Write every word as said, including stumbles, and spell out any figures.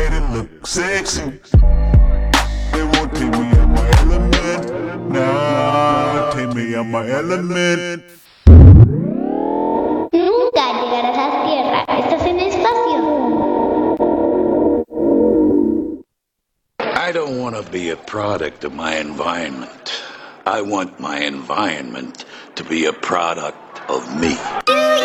made it look sexy. They won't take me out my element. Nah, take me out my element. Nunca llegarás a la Tierra, estás en el espacio. I don't want to be a product of my environment. I want my environment to be a product of me.